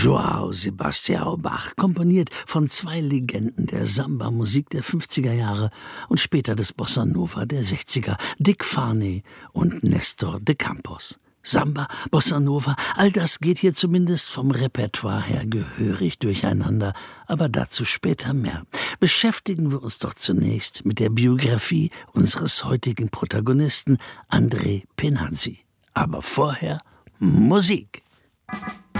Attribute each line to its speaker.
Speaker 1: João Sebastião Bach, komponiert von zwei Legenden der Samba-Musik der 50er Jahre und später des Bossa Nova der 60er, Dick Farney und Nestor de Campos. Samba, Bossa Nova, all das geht hier zumindest vom Repertoire her gehörig durcheinander, aber dazu später mehr. Beschäftigen wir uns doch zunächst mit der Biografie unseres heutigen Protagonisten André Penazzi. Aber vorher Musik.